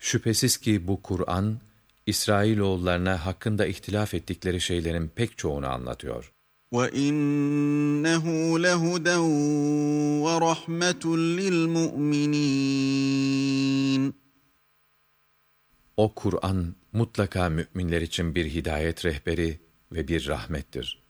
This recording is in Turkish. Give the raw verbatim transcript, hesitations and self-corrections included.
Şüphesiz ki bu Kur'an, İsrailoğullarına hakkında ihtilaf ettikleri şeylerin pek çoğunu anlatıyor. وَإِنَّهُ لَهُدًى وَرَحْمَةٌ لِلْمُؤْمِنِينَ O Kur'an mutlaka müminler için bir hidayet rehberi ve bir rahmettir.